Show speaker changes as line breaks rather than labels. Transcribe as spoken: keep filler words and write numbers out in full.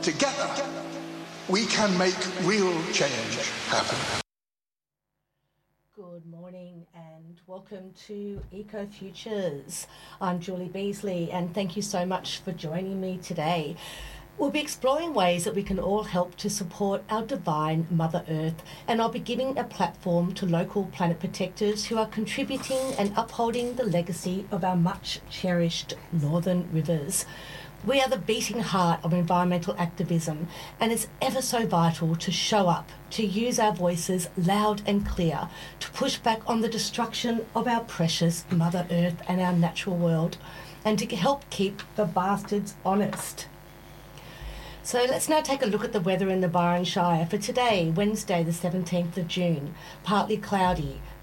together, we can make real change happen.
Good morning and welcome to Eco Futures. I'm Julie Beasley and thank you so much for joining me today. We'll be exploring ways that we can all help to support our divine Mother Earth, and I'll be giving a platform to local planet protectors who are contributing and upholding the legacy of our much cherished northern rivers. We are the beating heart of environmental activism, and it's ever so vital to show up, to use our voices loud and clear, to push back on the destruction of our precious Mother Earth and our natural world, and to help keep the bastards honest. So let's now take a look at the weather in the Byron Shire for today, Wednesday the seventeenth of June. Partly cloudy,